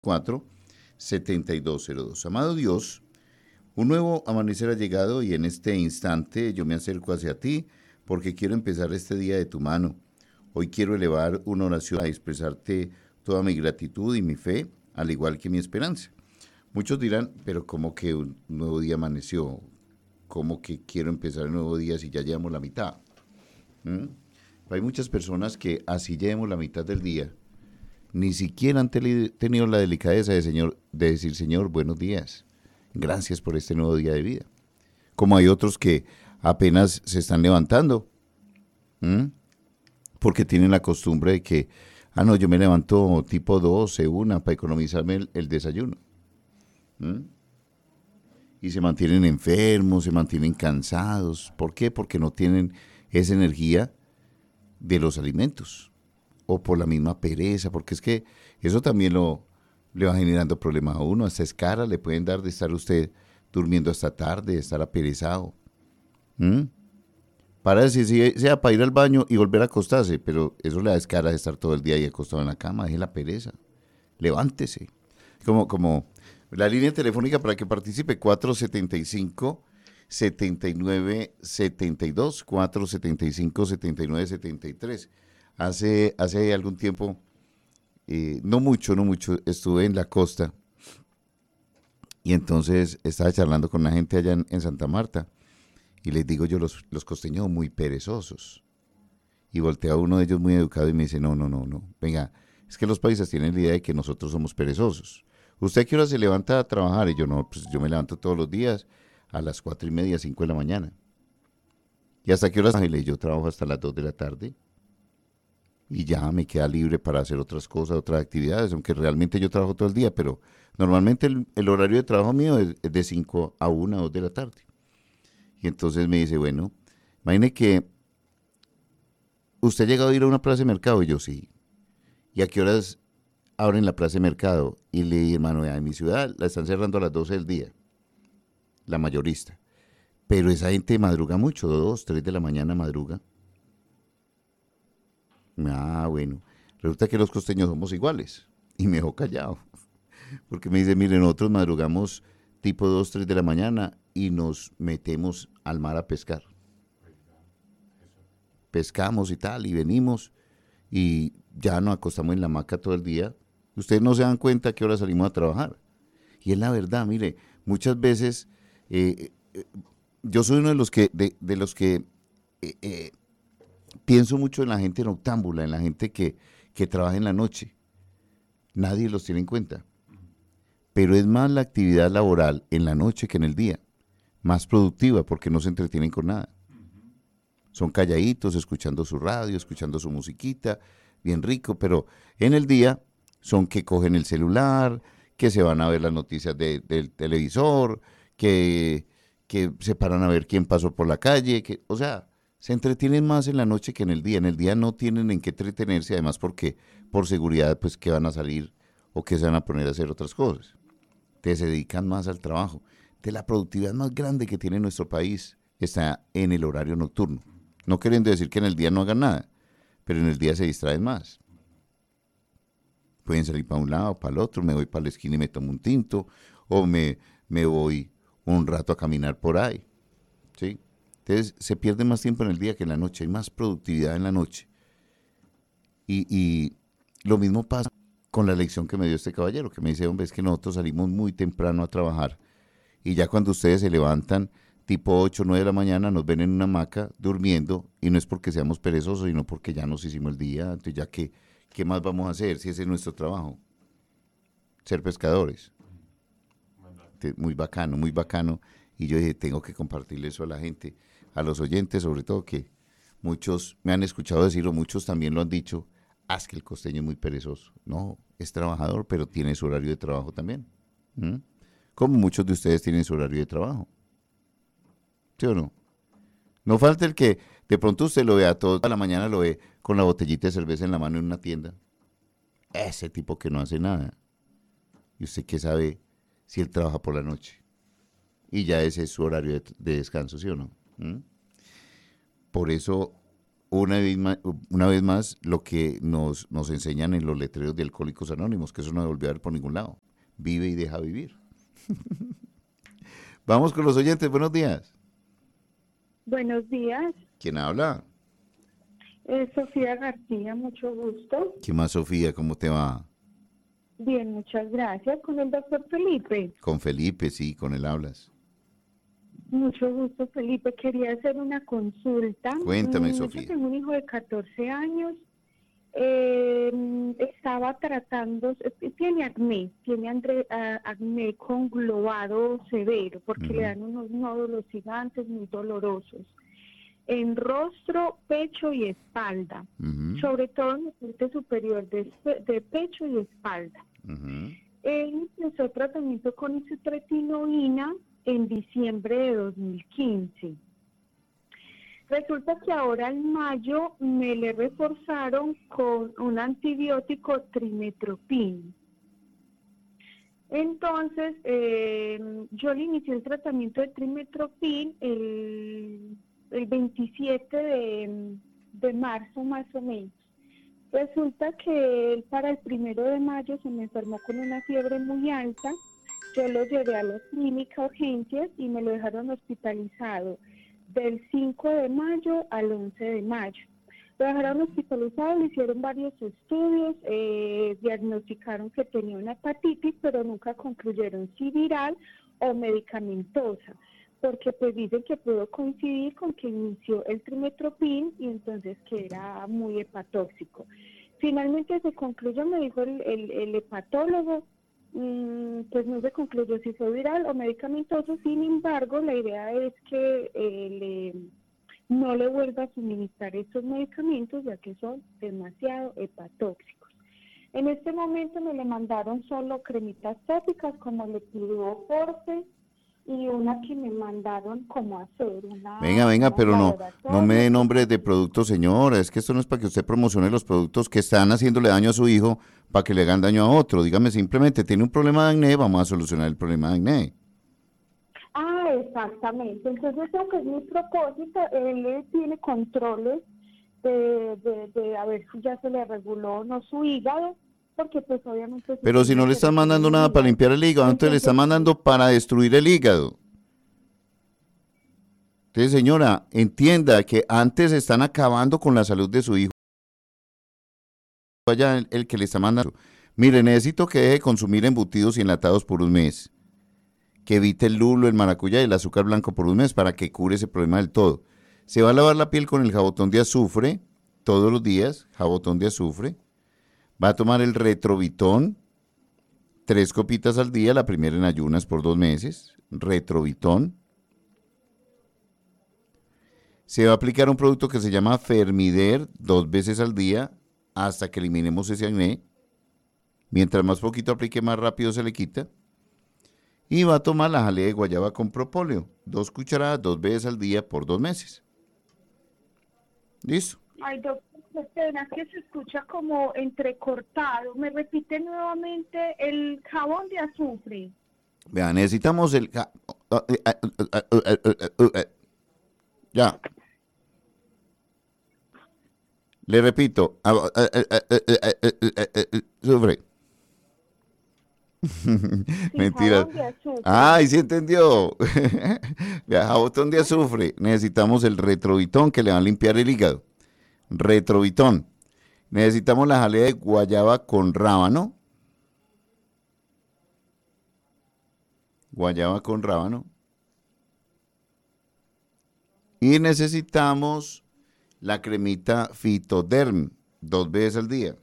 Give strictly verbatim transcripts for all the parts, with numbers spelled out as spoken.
cuatro, setenta y dos cero dos. Amado Dios, un nuevo amanecer ha llegado y en este instante yo me acerco hacia ti porque quiero empezar este día de tu mano. Hoy quiero elevar una oración a expresarte toda mi gratitud y mi fe, al igual que mi esperanza. Muchos dirán, pero ¿cómo que un nuevo día amaneció? ¿Cómo que quiero empezar un nuevo día si ya llevamos la mitad? ¿Mm? Hay muchas personas que así llevemos la mitad del día, ni siquiera han teli- tenido la delicadeza de, señor, de decir, Señor, buenos días, gracias por este nuevo día de vida. Como hay otros que apenas se están levantando, ¿m? Porque tienen la costumbre de que, ah, no, yo me levanto tipo doce, una, para economizarme el, el desayuno. ¿M? Y se mantienen enfermos, se mantienen cansados. ¿Por qué? Porque no tienen esa energía de los alimentos. O por la misma pereza, porque es que eso también lo, le va generando problemas a uno. Hasta escaras le pueden dar de estar usted durmiendo hasta tarde, de estar aperezado. ¿Mm? Para decir, si sea para ir al baño y volver a acostarse, pero eso le da escaras de estar todo el día ahí acostado en la cama, deje la pereza. Levántese. Como, como la línea telefónica para que participe, cuatro setenta y cinco, setenta y nueve setenta y dos, cuatro setenta y cinco, setenta y nueve setenta y tres. Hace, hace algún tiempo, eh, no mucho, no mucho, estuve en la costa y entonces estaba charlando con la gente allá en, en Santa Marta y les digo yo, los, los costeños muy perezosos. Y voltea uno de ellos muy educado y me dice, no, no, no, no, venga, es que los paisas tienen la idea de que nosotros somos perezosos. ¿Usted a qué hora se levanta a trabajar? Y yo, no, pues yo me levanto todos los días a las cuatro y media, cinco de la mañana. ¿Y hasta qué hora trabaja? Y yo trabajo hasta las dos de la tarde. Y ya me queda libre para hacer otras cosas, otras actividades, aunque realmente yo trabajo todo el día, pero normalmente el, el horario de trabajo mío es, es de cinco a una, dos de la tarde. Y entonces me dice, bueno, imagine que usted ha llegado a ir a una plaza de mercado, y yo sí. ¿Y a qué horas abren la plaza de mercado? Y le dije, hermano, en mi ciudad la están cerrando a las doce del día, la mayorista. Pero esa gente madruga mucho, dos, tres de la mañana madruga. Ah, bueno. Resulta que los costeños somos iguales. Y me dejó callado. Porque me dice, mire, nosotros madrugamos tipo dos, tres de la mañana y nos metemos al mar a pescar. Pescamos y tal, y venimos y ya nos acostamos en la hamaca todo el día. Ustedes no se dan cuenta a qué hora salimos a trabajar. Y es la verdad, mire, muchas veces eh, eh, yo soy uno de los que, de, de los que eh, eh, pienso mucho en la gente noctámbula, en la gente que, que trabaja en la noche. Nadie los tiene en cuenta. Pero es más la actividad laboral en la noche que en el día. Más productiva porque no se entretienen con nada. Son calladitos, escuchando su radio, escuchando su musiquita, bien rico, pero en el día son que cogen el celular, que se van a ver las noticias de- del televisor, que, que se paran a ver quién pasó por la calle, que, o sea, se entretienen más en la noche que en el día. En el día no tienen en qué entretenerse, además porque por seguridad, pues que van a salir o que se van a poner a hacer otras cosas. Te se dedican más al trabajo. De la productividad más grande que tiene nuestro país está en el horario nocturno. No queriendo decir que en el día no hagan nada, pero en el día se distraen más. Pueden salir para un lado, para el otro, me voy para la esquina y me tomo un tinto, o me, me voy un rato a caminar por ahí. ¿Sí? Entonces se pierde más tiempo en el día que en la noche, hay más productividad en la noche. Y, y lo mismo pasa con la lección que me dio este caballero, que me dice, hombre, es que nosotros salimos muy temprano a trabajar y ya cuando ustedes se levantan tipo ocho o nueve de la mañana, nos ven en una hamaca durmiendo y no es porque seamos perezosos, sino porque ya nos hicimos el día, entonces ya que, ¿qué más vamos a hacer si ese es nuestro trabajo? Ser pescadores. Te- Muy bacano, muy bacano. Y yo dije, tengo que compartirle eso a la gente, a los oyentes sobre todo, que muchos me han escuchado decirlo, muchos también lo han dicho, haz que el costeño es muy perezoso. No, es trabajador, pero tiene su horario de trabajo también. ¿Mm? Como muchos de ustedes tienen su horario de trabajo. ¿Sí o no? No falta el que de pronto usted lo vea toda la mañana, lo ve con la botellita de cerveza en la mano en una tienda. Ese tipo que no hace nada. ¿Y usted qué sabe si él trabaja por la noche? Y ya ese es su horario de, de descanso, ¿sí o no? ¿Mm? Por eso una vez más, una vez más lo que nos, nos enseñan en los letreros de Alcohólicos Anónimos, que eso no devolvió a ver por ningún lado. Vive y deja vivir. Vamos con los oyentes, buenos días. Buenos días. ¿Quién habla? Eh, Sofía García, mucho gusto. ¿Qué más, Sofía? ¿Cómo te va? Bien, muchas gracias. Con el doctor Felipe. Con Felipe, sí, con él hablas. Mucho gusto, Felipe. Quería hacer una consulta. Cuéntame, Mm, Sofía. Yo tengo un hijo de catorce años. Eh, estaba tratando, tiene acné, tiene andre, a, acné conglobado severo, porque Uh-huh. le dan unos nódulos gigantes muy dolorosos en rostro, pecho y espalda, Uh-huh. sobre todo en la parte superior de, de pecho y espalda. Uh-huh. Él empezó tratamiento con isotretinoína en diciembre de dos mil quince. Resulta que ahora en mayo me le reforzaron con un antibiótico trimetoprim. Entonces, eh, yo le inicié el tratamiento de trimetoprim el, el veintisiete de, de marzo más o menos. Resulta que él para el primero de mayo se me enfermó con una fiebre muy alta. Yo lo llevé a la clínica urgencias y me lo dejaron hospitalizado del cinco de mayo al once de mayo. Lo dejaron hospitalizado, le hicieron varios estudios, eh, diagnosticaron que tenía una hepatitis, pero nunca concluyeron si viral o medicamentosa, porque pues dicen que pudo coincidir con que inició el trimetoprim y entonces que era muy hepatóxico. Finalmente se concluyó, me dijo el, el, el hepatólogo, pues no se concluyó si fue viral o medicamentoso. Sin embargo, la idea es que eh, le, no le vuelva a suministrar estos medicamentos, ya que son demasiado hepatóxicos. En este momento me le mandaron solo cremitas tópicas como le pidió Force y una que me mandaron como hacer una... Venga, venga, una pero no, no me dé nombres de que... productos, señora. Es que esto no es para que usted promocione los productos que están haciéndole daño a su hijo para que le hagan daño a otro. Dígame simplemente, tiene un problema de acné, vamos a solucionar el problema de acné. Ah, exactamente. Entonces, eso que es mi propósito, él tiene controles de, de, de a ver si ya se le reguló o no su hígado, porque pues obviamente... Pero si no le están mandando nada para limpiar el hígado, entonces le están mandando para destruir el hígado. Entonces, señora, entienda que antes están acabando con la salud de su hijo. Vaya el, el que le está mandando. Mire, necesito que deje de consumir embutidos y enlatados por un mes. Que evite el lulo, el maracuyá y el azúcar blanco por un mes para que cure ese problema del todo. Se va a lavar la piel con el jabotón de azufre todos los días, jabotón de azufre. Va a tomar el retrovitón, tres copitas al día, la primera en ayunas por dos meses, retrovitón. Se va a aplicar un producto que se llama Fermider dos veces al día hasta que eliminemos ese acné. Mientras más poquito aplique, más rápido se le quita. Y va a tomar la jalea de guayaba con propóleo, dos cucharadas dos veces al día por dos meses. ¿Listo? Ay, doctor, qué pena que se escucha como entrecortado. ¿Me repite nuevamente el jabón de azufre? Vean, necesitamos el... Ya. Le repito, azufre. Mentira. Ay, sí entendió. Viaja botón de azufre. Necesitamos el retrovitón que le va a limpiar el hígado. Retrovitón. Necesitamos la jalea de guayaba con rábano. Guayaba con rábano. Y necesitamos la cremita Fitoderm, dos veces al día.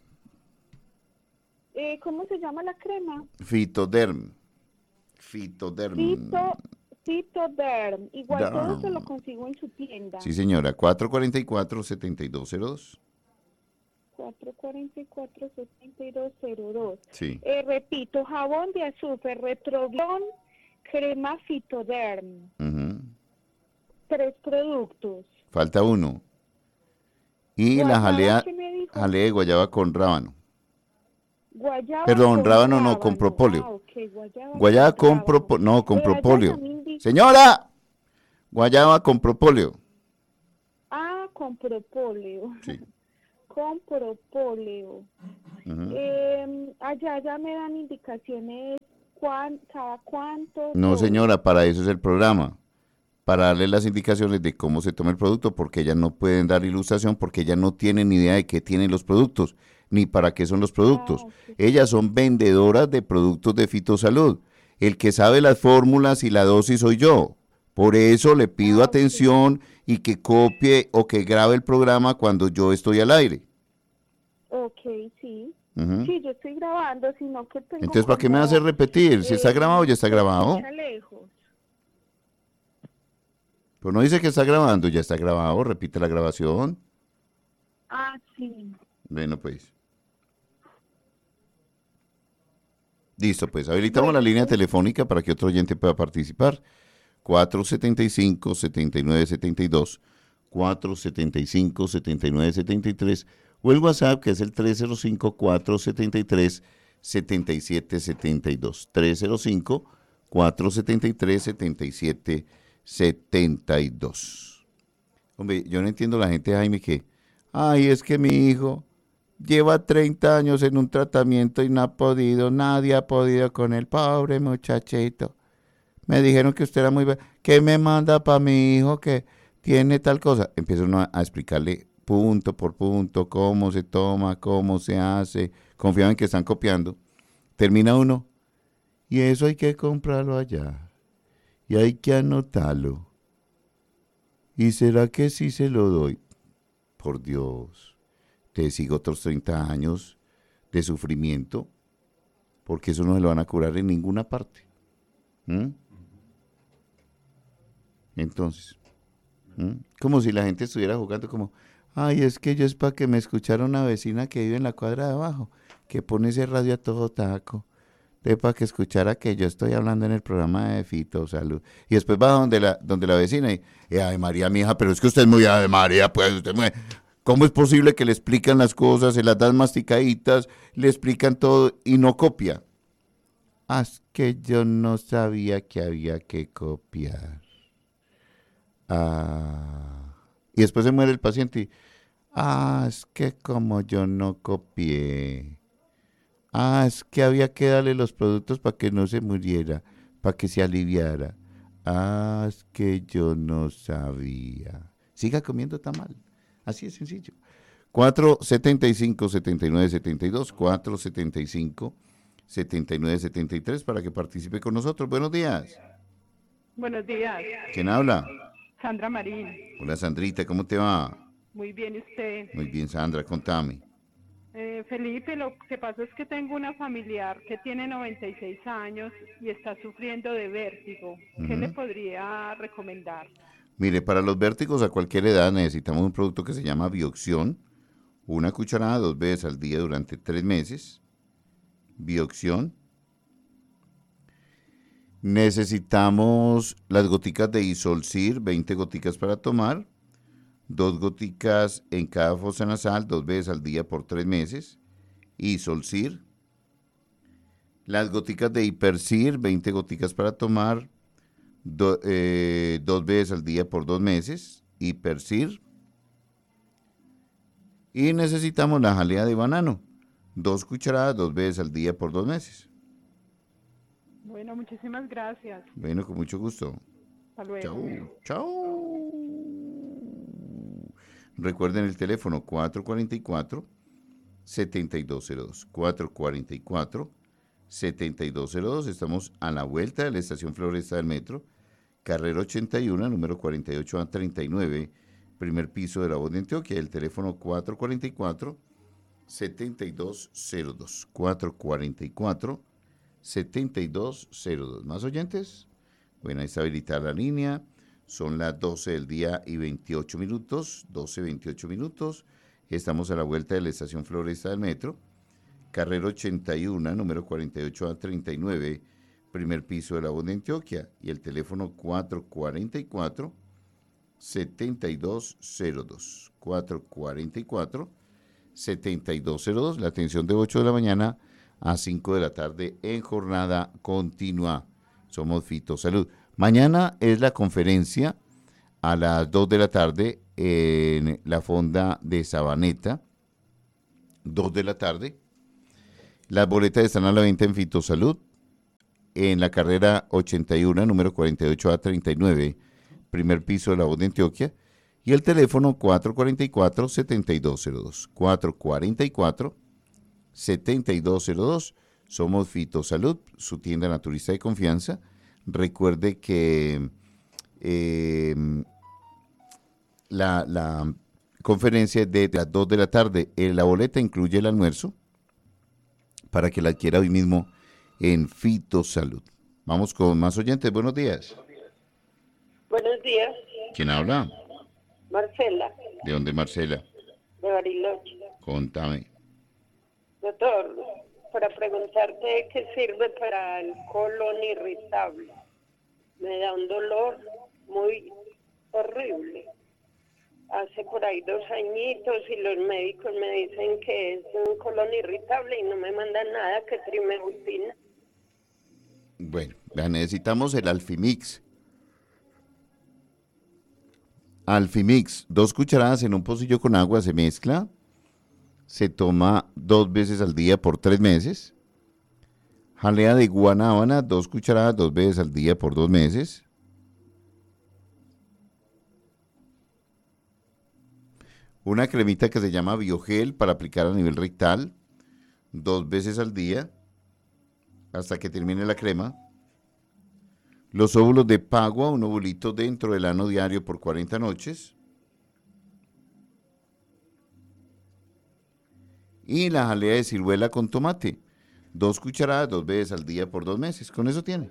Eh, ¿Cómo se llama la crema? Fitoderm. Fitoderm. Fito, Fitoderm. Igual Derm. todo se lo consigo en su tienda. Sí, señora. cuatro cuatro cuatro, siete dos cero dos. cuatro cuatro cuatro, siete dos cero dos. Sí. Eh, repito, jabón de azufre, retrovión, crema Fitoderm. Uh-huh. Tres productos. Falta uno. Y Guayaba, la jalea, ¿qué me dijo? jalea de guayaba con rábano. Guayaba Perdón, con rábano rábano. no, con propóleo. Ah, okay. Guayaba, Guayaba con con propóleo. No, con Eh, propóleo. allá también dice- Señora, guayaba con propóleo. Ah, con propóleo. Sí. Con propóleo. Uh-huh. Eh, allá ya me dan indicaciones cuán, cada cuánto. No, todo. señora, para eso es el programa. Para darle las indicaciones de cómo se toma el producto, porque ellas no pueden dar ilustración, porque ellas no tienen ni idea de qué tienen los productos, ni para qué son los productos. Ah, ok. Ellas son vendedoras de productos de fitosalud. El que sabe las fórmulas y la dosis soy yo. Por eso le pido Ah, ok. atención y que copie o que grabe el programa cuando yo estoy al aire. Ok, sí. Ujú. Sí, yo estoy grabando, sino que tengo Entonces, ¿para qué me como, hace repetir? Si está eh, grabado, ya está se grabado. escucha lejos. Pues no dice que está grabando, ya está grabado. Repite la grabación. Ah, sí. Bueno, pues. Listo, pues. Habilitamos Bueno, la línea entonces, telefónica para que otro oyente pueda participar. cuatro setenta y cinco, setenta y nueve setenta y dos, cuatro setenta y cinco, setenta y nueve setenta y tres o el WhatsApp que es el tres cero cinco, cuatro setenta y tres, setenta y siete setenta y dos. tres cero cinco, cuatro setenta y tres, setenta y siete setenta y dos. Hombre, yo no entiendo la gente, Jaime, que, ay, es que mi hijo lleva treinta años en un tratamiento y no ha podido, nadie ha podido con el pobre muchachito. Me dijeron que usted era muy... be- ¿Qué me manda para mi hijo que tiene tal cosa? Empiezo uno a, a explicarle punto por punto cómo se toma, cómo se hace. Confiado en que están copiando. Termina uno. Y eso hay que comprarlo allá. Y hay que anotarlo. ¿Y será que sí se lo doy? Por Dios. Te sigo otros treinta años de sufrimiento. Porque eso no se lo van a curar en ninguna parte. ¿Mm? Entonces, ¿Mm? como si la gente estuviera jugando como, ay, es que yo es para que me escuchara una vecina que vive en la cuadra de abajo, que pone ese radio a todo taco, de para que escuchara que yo estoy hablando en el programa de Fito Salud. Y después va donde la, donde la vecina y, y, ay, María, mi hija, pero es que usted es muy Ave María, pues, usted es muy... ¿Cómo es posible que le explican las cosas, se las dan masticaditas, le explican todo y no copia? Ah, es que yo no sabía que había que copiar. Ah, y después se muere el paciente y, ah, es que como yo no copié. Ah, es que había que darle los productos para que no se muriera, para que se aliviara. Ah, es que yo no sabía. Siga comiendo tamal. Así es sencillo. cuatro setenta y cinco, setenta y nueve setenta y dos, cuatro setenta y cinco, setenta y nueve setenta y tres para que participe con nosotros. Buenos días. Buenos días, ¿Quién habla? Sandra Marín. Hola Sandrita, ¿cómo te va? Muy bien, ¿y usted? Muy bien, Sandra, contame. Eh, Felipe, lo que pasa es que tengo una familiar que tiene noventa y seis años y está sufriendo de vértigo. ¿Qué Ujú. le podría recomendar? Mire, para los vértigos a cualquier edad necesitamos un producto que se llama Bioxión, una cucharada dos veces al día durante tres meses. Bioxión. Necesitamos las goticas de Isolcir, veinte goticas para tomar, dos goticas en cada fosa nasal, dos veces al día por tres meses. Isolcir. Las goticas de Hipercir, veinte goticas para tomar, do- eh, dos veces al día por dos meses. Hipercir. Y necesitamos la jalea de banano, dos cucharadas, dos veces al día por dos meses. Bueno, muchísimas gracias. Bueno, con mucho gusto. Hasta luego. Chau, chau. Recuerden el teléfono cuatro cuatro cuatro, siete dos cero dos. cuatro cuatro cuatro, siete dos cero dos. Estamos a la vuelta de la estación Floresta del Metro, carrera ochenta y uno, número cuarenta y ocho a treinta y nueve, primer piso de la Voz de Antioquia. El teléfono cuatro cuatro cuatro, siete dos cero dos. cuatro cuatro cuatro, siete dos cero dos. ¿Más oyentes? Bueno, ahí está habilitada la línea. Son las doce del día y veintiocho minutos. doce, veintiocho minutos. Estamos a la vuelta de la estación Floresta del Metro. Carrera ochenta y uno, número cuarenta y ocho a treinta y nueve, primer piso de la Voz de Antioquia. Y el teléfono cuatro cuatro cuatro, siete dos cero dos. cuatro cuatro cuatro, siete dos cero dos. La atención de ocho de la mañana a cinco de la tarde en jornada continua. Somos Fito Salud. Mañana es la conferencia a las dos de la tarde en la fonda de Sabaneta, dos de la tarde. Las boletas están a la venta en Fitosalud, en la carrera ochenta y uno, número cuarenta y ocho A treinta y nueve, primer piso de La Voz de Antioquia, y el teléfono cuatro cuatro cuatro, siete dos cero dos, cuatro cuatro cuatro, siete dos cero dos. Somos Fitosalud, su tienda naturista de confianza. Recuerde que eh, la, la conferencia es de las dos de la tarde. Eh, la boleta incluye el almuerzo para que la adquiera hoy mismo en Fitosalud. Vamos con más oyentes. Buenos días. Buenos días. ¿Quién habla? Marcela. ¿De dónde, Marcela? De Bariloche. Contame. Doctor, para preguntarte qué sirve para el colon irritable. Me da un dolor muy horrible. Hace por ahí dos añitos y los médicos me dicen que es un colon irritable y no me mandan nada que trimebutina. Bueno, necesitamos el Alfimix. Alfimix, dos cucharadas en un pocillo con agua, se mezcla, se toma dos veces al día por tres meses. Jalea de guanábana, dos cucharadas, dos veces al día por dos meses. Una cremita que se llama Biogel para aplicar a nivel rectal, dos veces al día, hasta que termine la crema. Los óvulos de Pagua, un ovulito dentro del ano diario por cuarenta noches. Y la jalea de ciruela con tomate, dos cucharadas, dos veces al día por dos meses. Con eso tiene.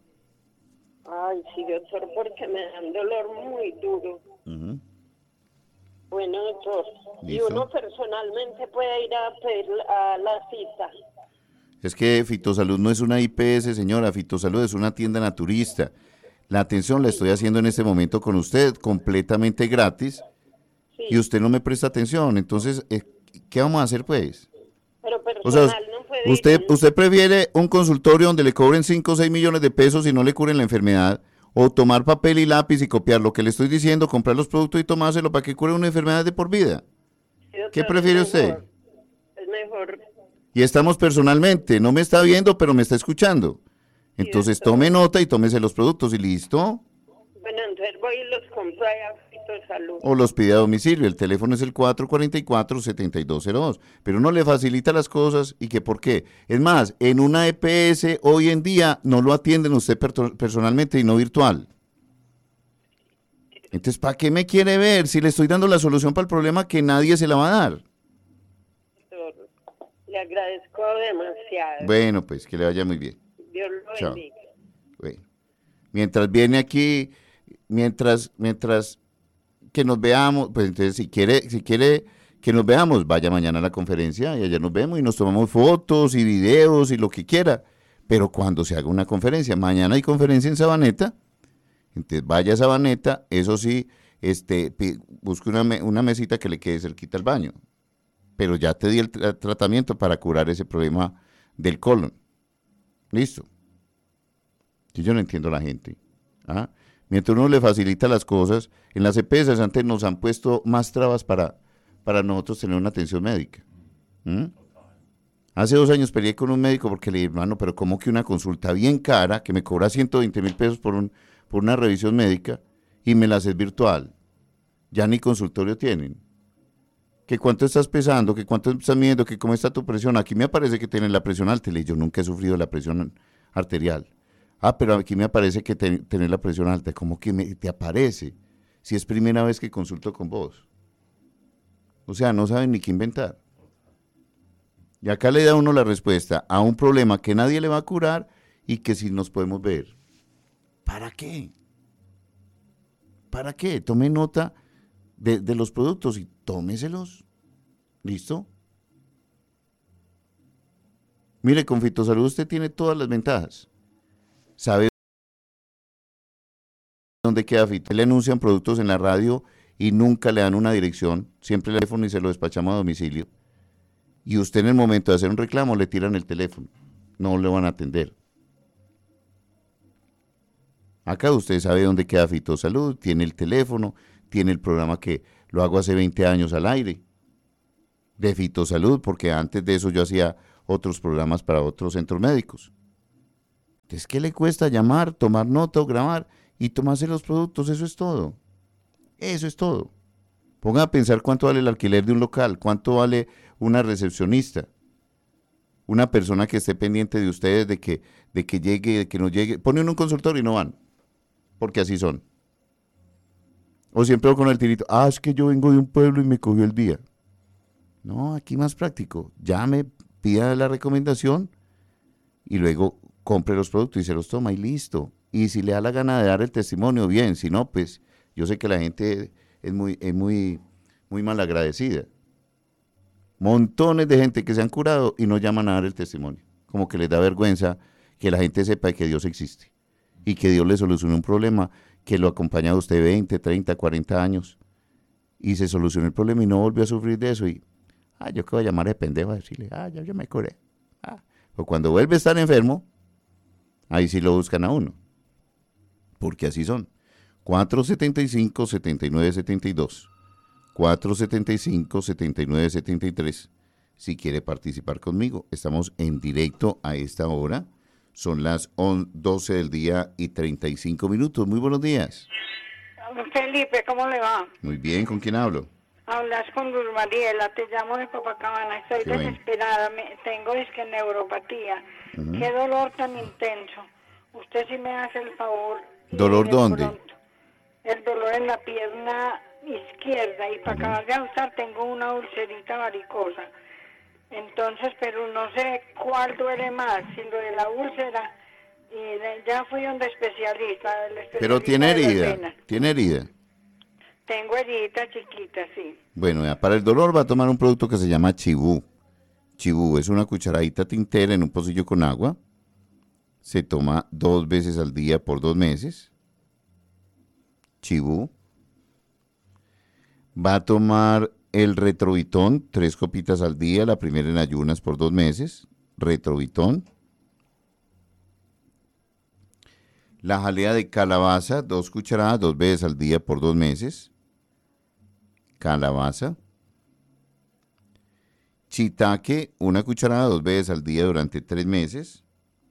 Ay, sí, doctor, porque me da un dolor muy duro. Uh-huh. Bueno, doctor, ¿Listo? Y uno personalmente puede ir a pedir a la cita. Es que Fitosalud no es una I P S, señora. Fitosalud es una tienda naturista. La atención la estoy haciendo en este momento con usted, completamente gratis, Sí. y usted no me presta atención. Entonces, eh, ¿qué vamos a hacer, pues? Pero personal O sea, no puede usted, ir. usted prefiere un consultorio donde le cobren cinco o seis millones de pesos y no le curen la enfermedad, o tomar papel y lápiz y copiar lo que le estoy diciendo, comprar los productos y tomárselo para que cure una enfermedad de por vida. Sí, doctor, ¿Qué prefiere es usted? mejor. Es mejor. Y estamos personalmente, no me está viendo, pero me está escuchando. Entonces doctor. tome nota y tómese los productos y listo. Bueno, entonces voy y los compro allá a Fitosalud. O los pide a domicilio. El teléfono es el cuatro cuatro cuatro, siete dos cero dos. Pero uno le facilita las cosas y que por qué. Es más, en una E P S hoy en día no lo atienden usted per- personalmente y no virtual. Entonces, ¿para qué me quiere ver si le estoy dando la solución para el problema que nadie se la va a dar? Doctor, le agradezco demasiado. Bueno, pues que le vaya muy bien. Dios lo Chao. bendiga. Bueno, mientras viene aquí, mientras, mientras que nos veamos, pues entonces si quiere, si quiere que nos veamos, vaya mañana a la conferencia y allá nos vemos y nos tomamos fotos y videos y lo que quiera. Pero cuando se haga una conferencia, mañana hay conferencia en Sabaneta, entonces vaya a Sabaneta, eso sí, este, pi- busque una, me- una mesita que le quede cerquita al baño. Pero ya te di el tra- tratamiento para curar ese problema del colon. Listo. Y yo no entiendo a la gente. ¿Ah? Mientras uno le facilita las cosas, en las E P S antes nos han puesto más trabas para, para nosotros tener una atención médica. ¿Mm? Hace dos años peleé con un médico porque le dije, hermano, pero ¿cómo que una consulta bien cara, que me cobra ciento veinte mil pesos por, un, por una revisión médica, y me la haces virtual? Ya ni consultorio tienen. ¿Que cuánto estás pesando? ¿Que cuánto estás midiendo? ¿Que cómo está tu presión? Aquí me aparece que tienes la presión alta. Le dije, yo nunca he sufrido la presión arterial. Ah, pero aquí me aparece que ten, tenés la presión alta. ¿Cómo que me, te aparece? Si es primera vez que consulto con vos. O sea, no saben ni qué inventar. Y acá le da uno la respuesta a un problema que nadie le va a curar y que si nos podemos ver. ¿Para qué? ¿Para qué? Tome nota de, de los productos y tómeselos. ¿Listo? Mire, con Fitosalud usted tiene todas las ventajas. Sabe dónde queda Fito. Le anuncian productos en la radio y nunca le dan una dirección. Siempre el teléfono y se lo despachamos a domicilio. Y usted en el momento de hacer un reclamo le tiran el teléfono. No le van a atender. Acá usted sabe dónde queda Fitosalud, tiene el teléfono, tiene el programa que lo hago hace veinte años al aire, de Fitosalud, porque antes de eso yo hacía otros programas para otros centros médicos. Entonces, ¿qué le cuesta llamar, tomar nota o grabar y tomarse los productos? Eso es todo. Eso es todo. Pongan a pensar cuánto vale el alquiler de un local, cuánto vale una recepcionista, una persona que esté pendiente de ustedes, de que, de que llegue, de que no llegue. Ponen un consultorio y no van, porque así son. O siempre con el tirito, ah, es que yo vengo de un pueblo y me cogió el día. No, aquí más práctico. Llame, pida la recomendación y luego compre los productos y se los toma y listo. Y si le da la gana de dar el testimonio, bien. Si no, pues yo sé que la gente es muy, es muy, muy mal agradecida. Montones de gente que se han curado y no llaman a dar el testimonio. Como que les da vergüenza que la gente sepa que Dios existe y que Dios le solucione un problema que lo acompaña a usted veinte, treinta, cuarenta años y se solucionó el problema y no volvió a sufrir de eso y, ah, yo que voy a llamar de pendejo a decirle, ah, ya yo me curé. Ah. Pero cuando vuelve a estar enfermo, ahí sí lo buscan a uno, porque así son. cuatro setenta y cinco, setenta y nueve setenta y dos, cuatro setenta y cinco, setenta y nueve setenta y tres, si quiere participar conmigo. Estamos en directo a esta hora. Son las doce del día y treinta y cinco minutos. Muy buenos días. Felipe, ¿cómo le va? Muy bien, ¿con quién hablo? Hablas con Luz Mariela, te llamo de Copacabana. Estoy Qué desesperada, me, tengo es que neuropatía. Uh-huh. Qué dolor tan intenso. Usted sí me hace el favor. ¿Dolor dónde? Pronto. El dolor en la pierna izquierda y para uh-huh. acabar de ajustar tengo una ulcerita varicosa. Entonces, pero no sé cuál duele más, si lo de la úlcera, y ya fui donde especialista, especialista. Pero tiene herida, tiene herida. Tengo herida chiquita, sí. Bueno, ya, para el dolor va a tomar un producto que se llama Chibú. Chibú es una cucharadita tintera en un pocillo con agua. Se toma dos veces al día por dos meses. Chibú. Va a tomar el Retrovitón, tres copitas al día, la primera en ayunas por dos meses. Retrovitón. La jalea de calabaza, dos cucharadas, dos veces al día por dos meses. Calabaza. Chitaque, una cucharada, dos veces al día durante tres meses.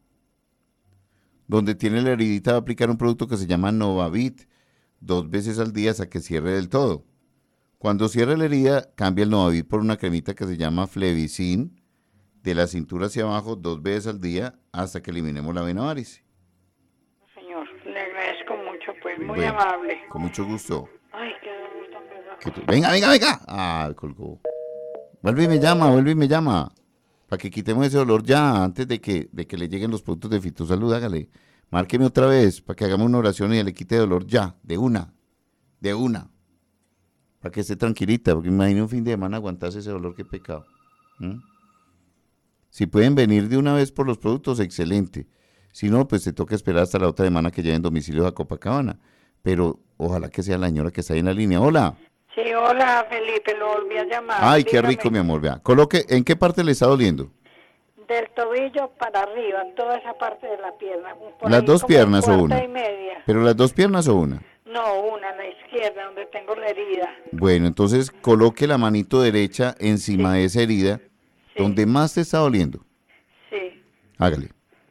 Donde tiene la heridita va a aplicar un producto que se llama Novavit, dos veces al día hasta que cierre del todo. Cuando cierre la herida, cambia el Novavit por una cremita que se llama Flevicin, de la cintura hacia abajo, dos veces al día, hasta que eliminemos la vena varice. Señor, le agradezco mucho, pues, muy bueno, amable. Con mucho gusto. Ay, qué gusto, verdad. Tú... Venga, venga, venga. Ah, colgó. Vuelve y me llama, vuelve y me llama. Para que quitemos ese dolor ya, antes de que, de que le lleguen los productos de Fitosalud, hágale. Márqueme otra vez, para que hagamos una oración y le quite dolor ya, de una, de una. Para que esté tranquilita, porque imagine un fin de semana aguantarse ese dolor, qué pecado. ¿Mm? Si pueden venir de una vez por los productos, excelente. Si no, pues te toca esperar hasta la otra semana que lleguen domicilios a Copacabana. Pero ojalá que sea la señora que está ahí en la línea. Hola. Sí, hola Felipe, lo volví a llamar. Ay, dígame. Qué rico, mi amor. Vea, coloque, ¿en qué parte le está doliendo? Del tobillo para arriba, toda esa parte de la pierna. Por ¿Las dos piernas o una? Y media. ¿Pero las dos piernas o una? No, una, la izquierda, donde tengo la herida. Bueno, entonces coloque la manito derecha encima sí. de esa herida, sí. donde más te está doliendo. Sí. Hágale.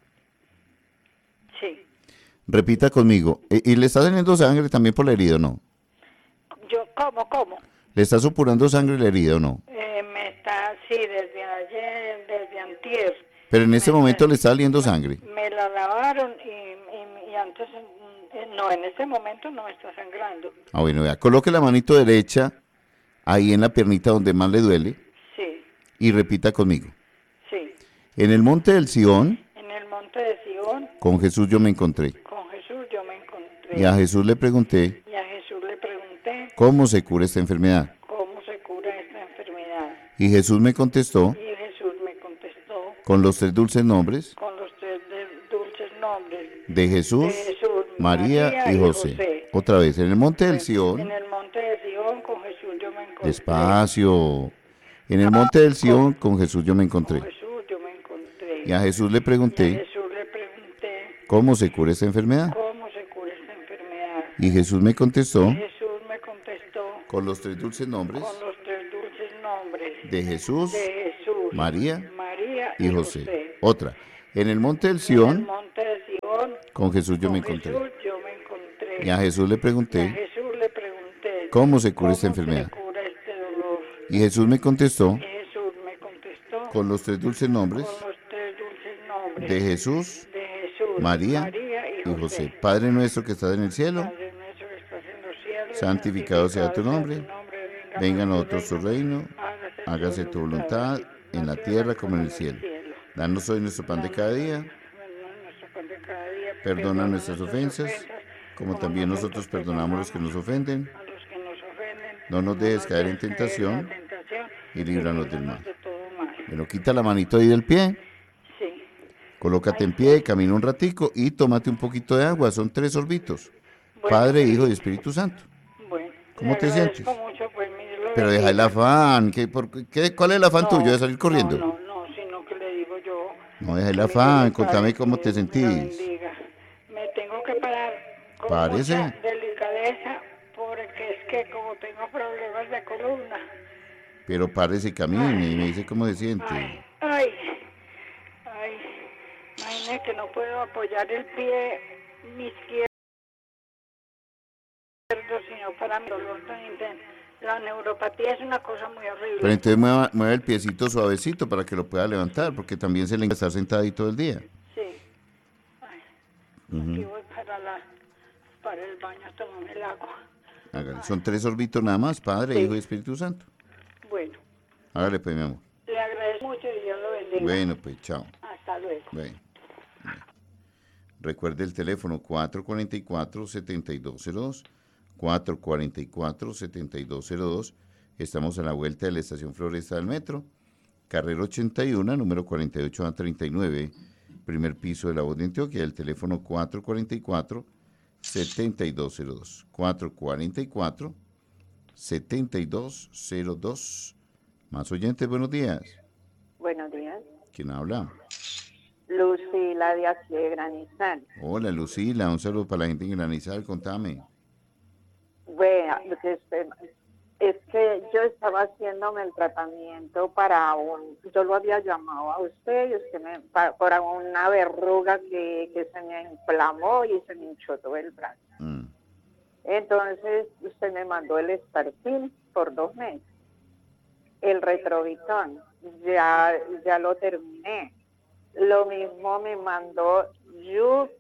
Sí. Repita conmigo. ¿Y le está saliendo sangre también por la herida o no? Yo, ¿cómo, cómo? ¿Le está supurando sangre la herida o no? Eh, me está, sí, desde ayer, desde antier. Pero en este me, momento me, le está saliendo sangre. Me la lavaron y, y, y antes... No, en este momento no me está sangrando. Ah, bueno, vea, coloque la manito derecha ahí en la piernita donde más le duele. Sí. Y repita conmigo. Sí. En el monte del Sión. En el monte de Sión. Con Jesús yo me encontré. Con Jesús yo me encontré. Y a Jesús le pregunté. Y a Jesús le pregunté. ¿Cómo se cura esta enfermedad? ¿Cómo se cura esta enfermedad? Y Jesús me contestó. Y Jesús me contestó. Con los tres dulces nombres. Con los tres de, dulces nombres. De Jesús. De Jesús. María, María y, José. y José. Otra vez, en el monte del Sión. En el monte del Sión con Jesús yo me encontré. Despacio. En el monte del Sión con Jesús yo me encontré. Con Jesús yo me encontré. Y a Jesús le pregunté. Y a Jesús le pregunté. ¿Cómo se cura esta enfermedad? ¿Cómo se cura esta enfermedad? Y Jesús me contestó. Y Jesús me contestó. Con los tres dulces nombres. Con los tres dulces nombres. De Jesús. De Jesús. María. María y, y José. José. Otra. En el monte del Sion. En el monte del Sion. Con Jesús yo con me encontré. Jesús yo me encontré. Y a Jesús le pregunté. Y a Jesús le pregunté. ¿Cómo se cura ¿cómo esta enfermedad? Se cura este dolor? Y Jesús me contestó. Y Jesús me contestó. Con los tres dulces nombres. Con los tres dulces nombres. De Jesús. De Jesús. María, María y, José. y José. Padre nuestro que estás en el cielo. Padre nuestro que estás en los cielos. Santificado sea tu nombre. Sea tu nombre. Venga a nosotros tu reino. Hágase tu voluntad en la tierra como en el cielo. Danos hoy nuestro pan de cada día. Perdona nuestras ofensas, como también nosotros perdonamos a los que nos ofenden. No nos dejes caer en tentación y líbranos del mal. Bueno, quita la manito ahí del pie. Colócate en pie, camina un ratico y tómate un poquito de agua. Son tres sorbitos. Padre, Hijo y Espíritu Santo. ¿Cómo te sientes? Pero deja el afán. ¿Qué, por, qué, ¿Cuál es el afán tuyo de salir corriendo? No, no, no, sino que le digo yo. No, deja el afán. Contame cómo te sentís. Me tengo que parar con Parece. mucha delicadeza porque es que como tengo problemas de columna. Pero párese y camine y me dice cómo se siente. Ay, ay, ay. Imagínate que no puedo apoyar el pie mi izquierdo, sino para mi dolor tan intenso. La neuropatía es una cosa muy horrible. Pero entonces mueva, mueva el piecito suavecito para que lo pueda levantar, porque también se le encanta estar sentadito todo el día. Sí. Ay, uh-huh. Aquí voy para, la, para el baño a tomarme el agua. Hágale. Son tres sorbitos nada más, Padre, sí. Hijo y Espíritu Santo. Bueno. Hágale pues, mi amor. Le agradezco mucho y Dios lo bendiga. Bueno, pues, chao. Hasta luego. Bueno. Recuerde el teléfono cuatro cuatro cuatro, siete dos cero dos. cuatro cuatro cuatro, siete dos cero dos. Estamos a la vuelta de la estación Floresta del Metro, carrera ochenta y uno, número cuarenta y ocho a treinta y nueve, primer piso de La Voz de Antioquia. El teléfono cuatro cuatro cuatro, siete dos cero dos. cuatro cuatro cuatro, siete dos cero dos. Más oyentes, buenos días. Buenos días. ¿Quién habla? Lucila de aquí de Granizal. Hola, Lucila, un saludo para la gente en Granizal, contame. Bueno, es que yo estaba haciéndome el tratamiento para un, yo lo había llamado a usted, y usted me, para, para una verruga que, que se me inflamó y se me hinchó todo el brazo. Mm. Entonces usted me mandó el Esparcil por dos meses. El Retrovitón, ya, ya lo terminé. Lo mismo me mandó Yub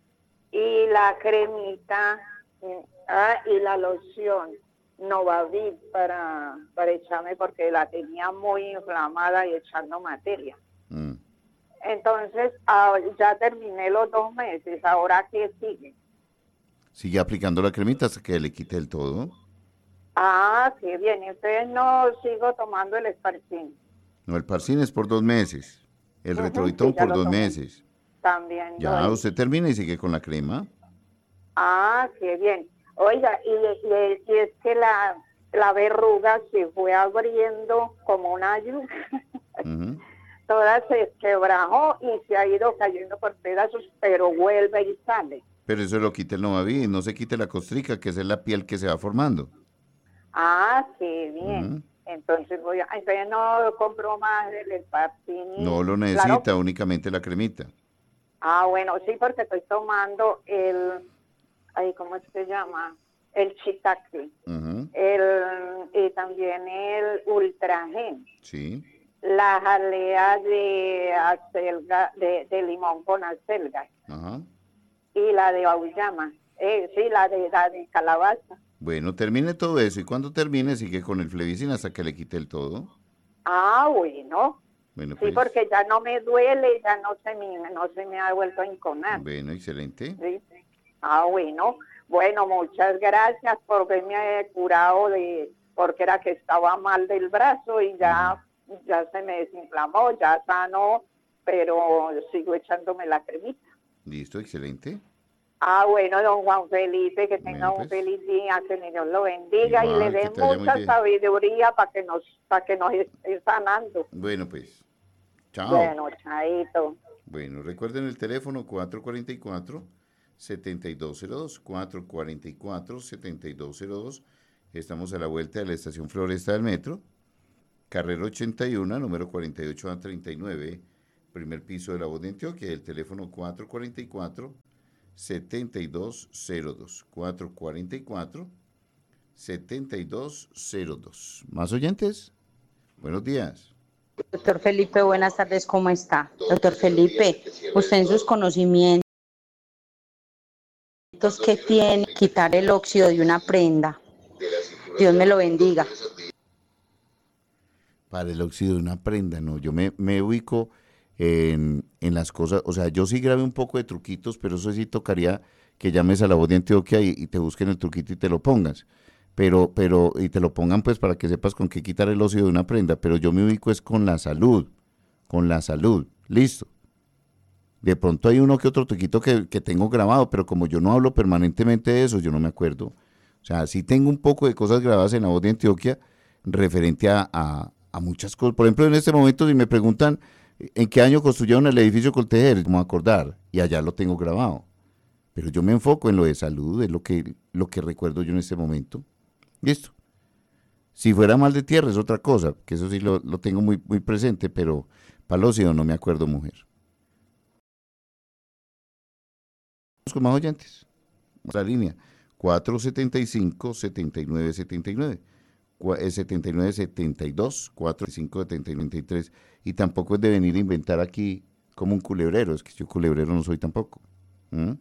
y la cremita ah, y la loción Novavit para, para echarme porque la tenía muy inflamada y echando materia. Mm. Entonces, ah, ya terminé los dos meses. ¿Ahora qué sigue? Sigue aplicando la cremita hasta que le quite el todo. Ah, qué bien. Entonces no sigo tomando el Esparcin. No, el Parcin es por dos meses. El uh-huh, Retrovitón sí, por dos tomé. meses. También. Ya, doy. usted termina y sigue con la crema. Ah, qué bien. Oiga, y, y, y es que la, la verruga se fue abriendo como una yuca. Uh-huh. Toda se quebrajó y se ha ido cayendo por pedazos, pero vuelve y sale. Pero eso lo quita el Novavit, no se quite la costrica, que esa es la piel que se va formando. Ah, qué bien. Uh-huh. Entonces voy a, entonces no compro más el Esparcin. No lo necesita, claro. Únicamente la cremita. Ah, bueno, sí, porque estoy tomando el, ay, ¿cómo se llama? El Chitaxi. Uh-huh. El, y también el Ultragen. Sí. La jalea de acelga, de, de limón con acelga. Ajá. Uh-huh. Y la de auyama. Eh, sí, la de, la de calabaza. Bueno, termine todo eso y cuando termine sigue con el Flevicin hasta que le quite el todo. Ah, bueno. Bueno, pues, sí, porque ya no me duele, ya no se me, no se me ha vuelto a enconar. Bueno, excelente. Sí. Ah, bueno. Bueno, muchas gracias por haberme curado de, porque era que estaba mal del brazo y ya, uh-huh. ya se me desinflamó, ya sanó, pero sigo echándome la cremita. Listo, excelente. Ah, bueno, don Juan Felipe, que tenga bueno, pues, un feliz día, que Dios lo bendiga igual, y le dé mucha sabiduría para que nos para que nos esté sanando. Bueno, pues, chao. Bueno, chaito. Bueno, recuerden el teléfono cuatro cuatro cuatro, siete dos cero dos, cuatro cuatro cuatro, siete dos cero dos, Estamos a la vuelta de la estación Floresta del Metro, carrera ochenta y uno, número cuarenta y ocho A treinta y nueve, primer piso de La Voz de Antioquia, el teléfono cuatro cuatro cuatro, siete dos cero dos, cuatro cuatro cuatro, siete dos cero dos. ¿Más oyentes? Buenos días. Doctor Felipe, buenas tardes, ¿cómo está? Doctor Felipe, usted en sus conocimientos, ¿qué tiene quitar el óxido de una prenda? Dios me lo bendiga. Para el óxido de una prenda, no, yo me, me ubico en, en las cosas, o sea, yo sí grabé un poco de truquitos, pero eso sí tocaría que llames a La Voz de Antioquia y, y te busquen el truquito y te lo pongas, pero, pero, y te lo pongan pues para que sepas con qué quitar el óxido de una prenda, pero yo me ubico es con la salud, con la salud, listo. De pronto hay uno que otro truquito que, que tengo grabado, pero como yo no hablo permanentemente de eso, yo no me acuerdo. O sea, sí tengo un poco de cosas grabadas en La Voz de Antioquia referente a, a, a muchas cosas. Por ejemplo, en este momento, si me preguntan en qué año construyeron el edificio Coltejer, me voy a acordar, y allá lo tengo grabado. Pero yo me enfoco en lo de salud, es lo que, lo que recuerdo yo en este momento. Listo. Si fuera mal de tierra es otra cosa, que eso sí lo, lo tengo muy, muy presente, pero para el óxido no me acuerdo, mujer. Con más oyentes. La línea cuatro siete cinco, siete nueve siete nueve, setenta y nueve setenta y dos, cuatro cinco setenta y nueve tres, y tampoco es de venir a inventar aquí como un culebrero, es que yo culebrero no soy tampoco. ¿Mm?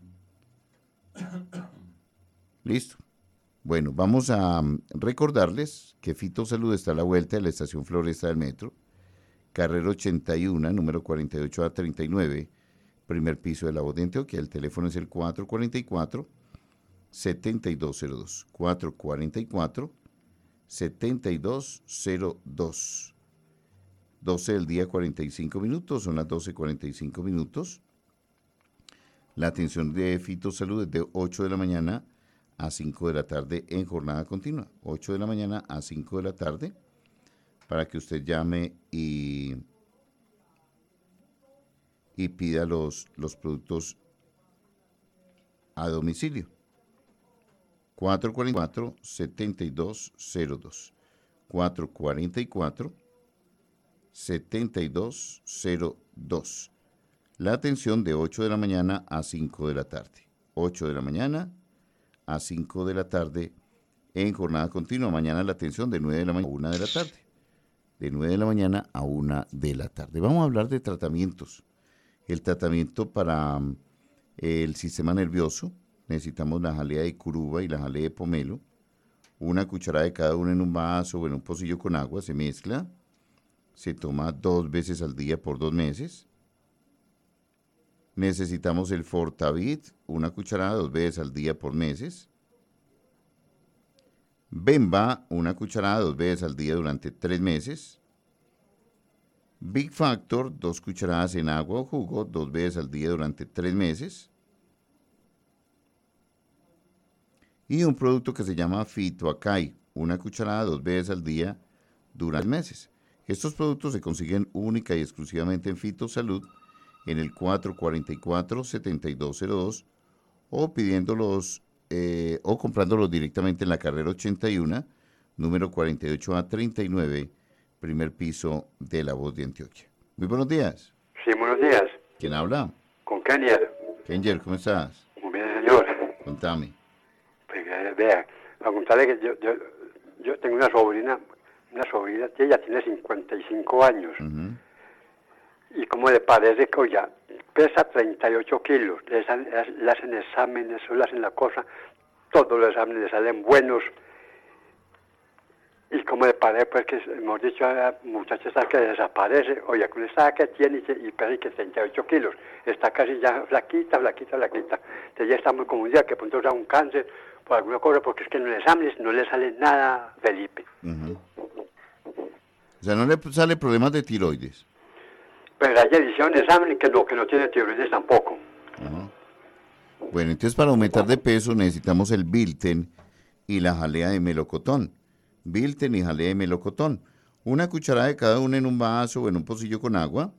Listo. Bueno, vamos a recordarles que Fito Salud está a la vuelta de la estación Floresta del Metro, carrera ochenta y uno, número cuarenta y ocho A treinta y nueve, primer piso de La Voz de Antioquia. El teléfono es el cuatro cuatro cuatro, siete dos cero dos, cuatro cuatro cuatro, siete dos cero dos. doce del día, cuarenta y cinco minutos, son las doce cuarenta y cinco minutos. La atención de Fito Salud es de ocho de la mañana a cinco de la tarde en jornada continua. ocho de la mañana a cinco de la tarde, para que usted llame y, y pida los, los productos a domicilio. cuatro cuatro cuatro, siete dos cero dos, cuatro cuatro cuatro, siete dos cero dos. La atención de ocho de la mañana a cinco de la tarde. ocho de la mañana a cinco de la tarde en jornada continua. Mañana la atención de nueve de la mañana a una de la tarde. De nueve de la mañana a una de la tarde. Vamos a hablar de tratamientos. El tratamiento para el sistema nervioso. Necesitamos la jalea de curuba y la jalea de pomelo. Una cucharada de cada uno en un vaso o en un pocillo con agua. Se mezcla. Se toma dos veces al día por dos meses. Necesitamos el Fortavit, una cucharada dos veces al día por meses. Bemba, una cucharada dos veces al día durante tres meses. Big Factor, dos cucharadas en agua o jugo, dos veces al día durante tres meses. Y un producto que se llama Fitoacay, una cucharada dos veces al día durante meses. Estos productos se consiguen única y exclusivamente en Fito Salud, en el cuatro cuatro cuatro, siete dos cero dos, o pidiéndolos eh, o comprándolos directamente en la carrera ochenta y uno, número cuarenta y ocho A treinta y nueve, primer piso de La Voz de Antioquia. Muy buenos días. Sí, buenos días. ¿Quién habla? Con Kenier. Kenier, ¿cómo estás? Muy bien, señor. Contame. Pues, vea, para contarle que yo, yo, yo tengo una sobrina, una sobrina que ella tiene cincuenta y cinco años. Uh-huh. Y como le parece que, oye, pesa treinta y ocho kilos, le, salen, le hacen exámenes, le hacen la cosa, todos los exámenes le salen buenos. Y como le parece, pues que hemos dicho a la muchacha esta que desaparece, oye, con esta que tiene y pesa que treinta y ocho kilos, está casi ya flaquita, flaquita, flaquita. Entonces ya está muy confundida, que pronto sea un cáncer, por alguna cosa, porque es que en los exámenes no le sale nada, Felipe. Uh-huh. O sea, no le sale problemas de tiroides. Pero hay edición de examen que no, que no tiene tiroides tampoco. Uh-huh. Bueno, entonces para aumentar de peso necesitamos el Bilten y la jalea de melocotón. Bilten y jalea de melocotón. Una cucharada de cada una en un vaso o en un pocillo con agua.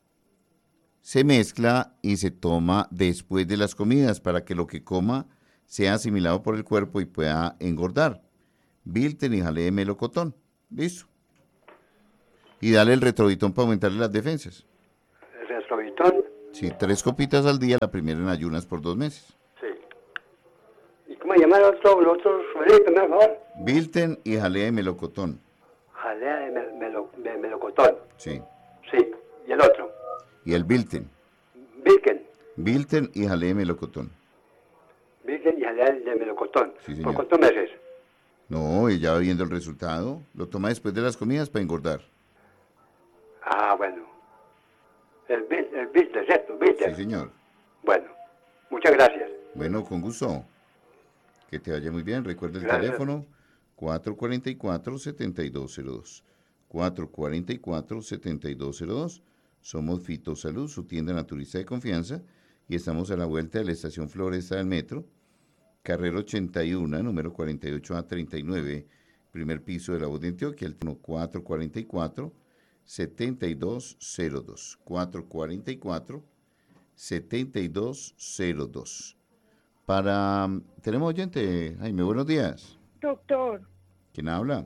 Se mezcla y se toma después de las comidas para que lo que coma sea asimilado por el cuerpo y pueda engordar. Bilten y jalea de melocotón. Listo. Y dale el retrovitón para aumentarle las defensas. ¿El retrovitón? Sí, tres copitas al día, la primera en ayunas por dos meses. Sí. ¿Y cómo se llama el otro, el otro suelito, por favor? Bilten y jalea de melocotón. Jalea de, mel, melo, de melocotón. Sí. Sí. ¿Y el otro? Y el Bilten. Bilken. Bilten y jalea de melocotón. Bilken y jalea de melocotón. Sí, señor. ¿Por cuántos meses? No, y ya va viendo el resultado. Lo toma después de las comidas para engordar. Ah, bueno. El Bilten, el Bilten, ¿cierto? Bilten. Sí, señor. Bueno, muchas gracias. Bueno, con gusto. Que te vaya muy bien. Recuerda el Gracias. teléfono cuatro cuatro cuatro, siete dos cero dos. cuatro cuatro cuatro, siete dos cero dos. Somos Fitosalud, su tienda naturista de confianza, y estamos a la vuelta de la estación Floresta del Metro, carrera ochenta y uno, número cuarenta y ocho A treinta y nueve, primer piso de la Voz de Antioquia, el teléfono cuatro cuatro cuatro, siete dos cero dos. cuatro cuatro cuatro, siete dos cero dos. Para... Tenemos oyente, Jaime, buenos días. Doctor, ¿Quién habla?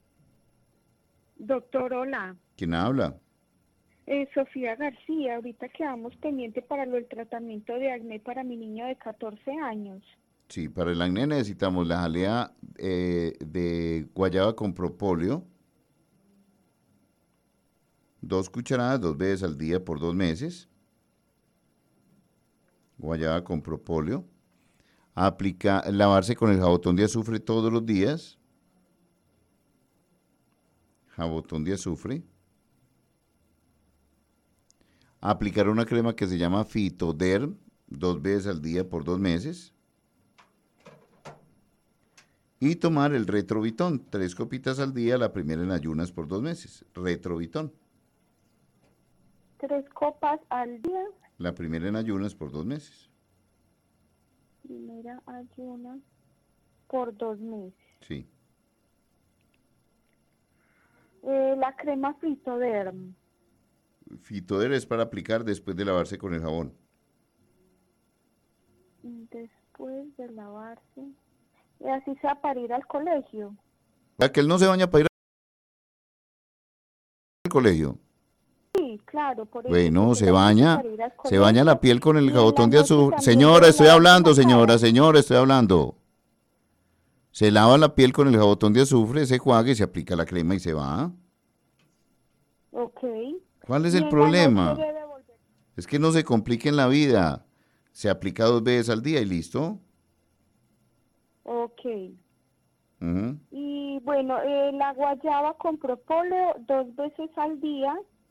doctor, hola. ¿Quién habla? Eh, Sofía García, ahorita quedamos pendiente para lo del tratamiento de acné para mi niño de catorce años. Sí, para el acné necesitamos la jalea eh, de guayaba con propóleo, dos cucharadas, dos veces al día por dos meses, guayaba con propóleo, aplica, lavarse con el jabotón de azufre todos los días, jabotón de azufre, aplicar una crema que se llama Fitoderm, dos veces al día por dos meses, y tomar el retrovitón, tres copitas al día, la primera en ayunas por dos meses, retrovitón. Tres copas al día, La primera en ayunas por dos meses. primera ayuna por dos meses. Sí. Eh, la crema Fitoderm, Fitoderm es para aplicar después de lavarse con el jabón. después de lavarse, y así sea para ir al colegio. ¿Para que él no se baña para ir al colegio? Sí, claro. Por eso Bueno, que se la baña, para ir al se colegio. baña la piel con Y el en jabotón la de noche azufre. también Señora, debe estoy lavarse hablando, la cara. señora, señora, estoy hablando. Se lava la piel con el jabotón de azufre, se juague, se aplica la crema y se va. Ok. ¿Cuál es Y el en la problema? noche debe volver- Es que no se complique en la vida. Se aplica dos veces al día y listo. Ok. Ujú. Y bueno, eh, la guayaba con propóleo dos veces al día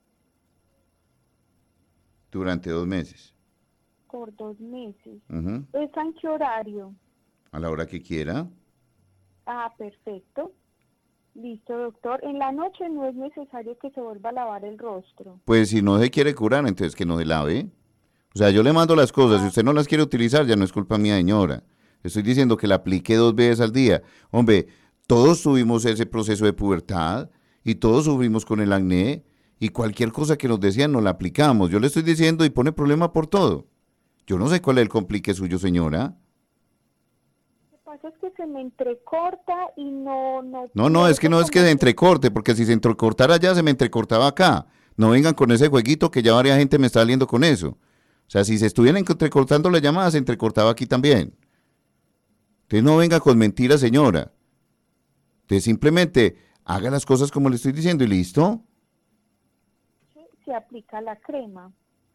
Durante dos meses. por dos meses. Ujú. ¿Es en qué horario? A la hora que quiera. Ah, perfecto. Listo, doctor. En la noche no es necesario que se vuelva a lavar el rostro. Pues si no se quiere curar, entonces que no se lave. O sea, yo le mando las cosas. Si usted no las quiere utilizar, ya no es culpa mía, señora. Estoy diciendo que la aplique dos veces al día. Hombre, todos tuvimos ese proceso de pubertad y todos sufrimos con el acné y cualquier cosa que nos decían nos la aplicamos. Yo le estoy diciendo y pone problema por todo. Yo no sé cuál es el complique suyo, señora. Lo que pasa es que se me entrecorta y no... No, No, no, es que no es que se entrecorte, porque si se entrecortara allá, se me entrecortaba acá. No vengan con ese jueguito que ya varias gente me está saliendo con eso. O sea, si se estuvieran entrecortando la llamada, se entrecortaba aquí también. Usted no venga con mentiras, señora. Usted simplemente haga las cosas como le estoy diciendo y listo. se aplica la crema.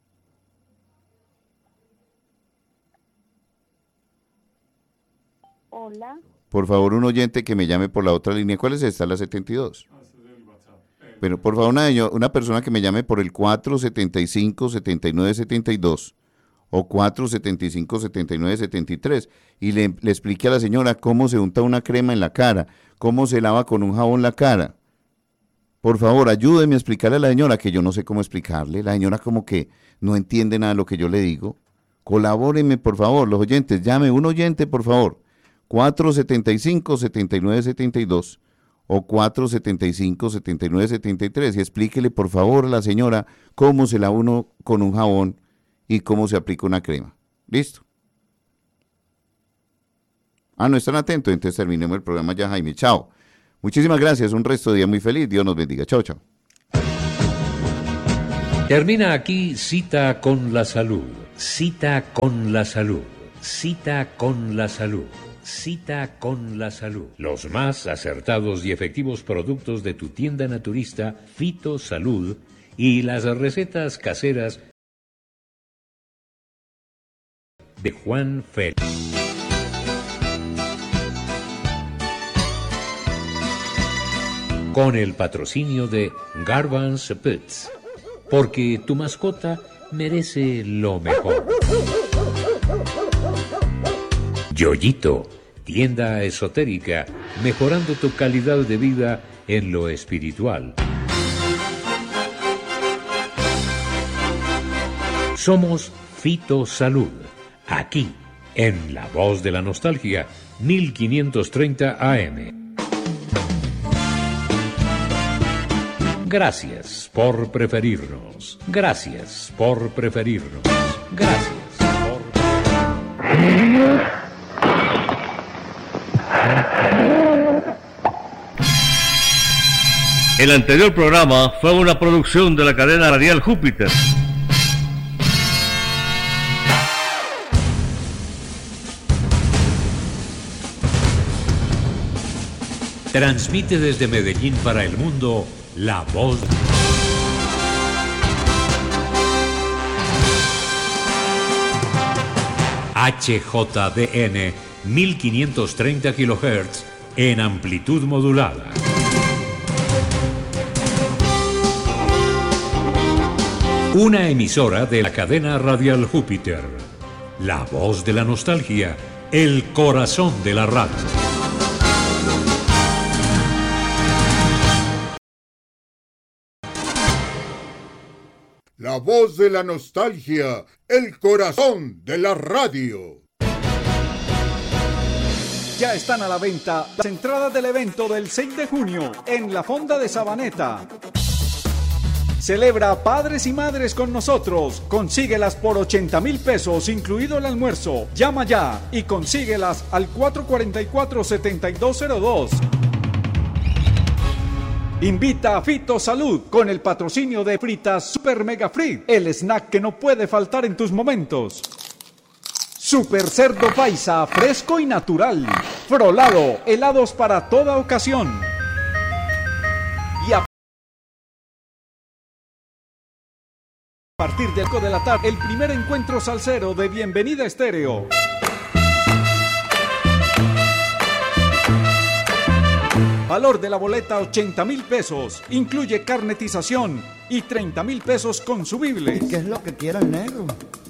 Hola. Por favor, un oyente que me llame por la otra línea. ¿Cuál es esta? La setenta y dos. Pero por favor, una, una persona que me llame por el cuatro setenta y cinco, setenta y nueve setenta y dos o cuatro setenta y cinco, setenta y nueve setenta y tres y le, le explique a la señora cómo se unta una crema en la cara, cómo se lava con un jabón la cara. Por favor, ayúdeme a explicarle a la señora, que yo no sé cómo explicarle. La señora como que no entiende nada de lo que yo le digo. Colabórenme, por favor, los oyentes. Llame un oyente, por favor. cuatro setenta y cinco, setenta y nueve setenta y dos o cuatro setenta y cinco, setenta y nueve setenta y tres y explíquele, por favor, a la señora cómo se lava uno con un jabón y cómo se aplica una crema. ¿Listo? Ah, no están atentos, entonces terminemos el programa ya, Jaime. Chao. Muchísimas gracias, un resto de día muy feliz. Dios nos bendiga. Chao, chao. Termina aquí Cita con la Salud. Cita con la Salud. Cita con la Salud. Cita con la Salud. Los más acertados y efectivos productos de tu tienda naturista Fito Salud y las recetas caseras de Juan Félix. Con el patrocinio de Garvan's Pets, porque tu mascota merece lo mejor. Yoyito, tienda esotérica, mejorando tu calidad de vida en lo espiritual. Somos Fito Salud, aquí, en La Voz de la Nostalgia, mil quinientos treinta A M. Gracias por preferirnos. Gracias por preferirnos. Gracias por preferirnos. El anterior programa fue una producción de la cadena radial Júpiter. Transmite desde Medellín para el mundo La Voz. H J D N mil quinientos treinta kilohertz en amplitud modulada. Una emisora de la cadena radial Júpiter. La Voz de la Nostalgia, el corazón de la radio. La Voz de la Nostalgia, el corazón de la radio. Ya están a la venta las entradas del evento del seis de junio en la Fonda de Sabaneta. Celebra Padres y Madres con nosotros. Consíguelas por ochenta mil pesos, incluido el almuerzo. Llama ya y consíguelas al cuatro cuatro cuatro, siete dos cero dos. Invita a Fito Salud con el patrocinio de Fritas Super Mega Frit, el snack que no puede faltar en tus momentos. Super Cerdo Paisa, fresco y natural. Frolado, helados para toda ocasión. Y a partir del cinco de la tarde, el primer encuentro salsero de Bienvenida Estéreo. Valor de la boleta ochenta mil pesos. Incluye carnetización y treinta mil pesos consumibles. ¿Qué es lo que quiere el negro?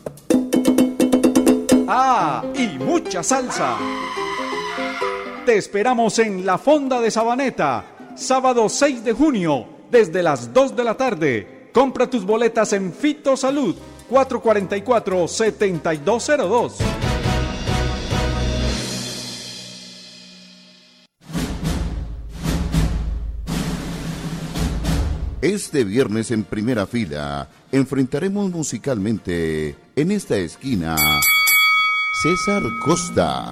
Ah, y mucha salsa. Te esperamos en la Fonda de Sabaneta, sábado seis de junio, desde las dos de la tarde. Compra tus boletas en Fito Salud, cuatro cuatro cuatro, siete dos cero dos. Este viernes en Primera Fila enfrentaremos musicalmente en esta esquina César Costa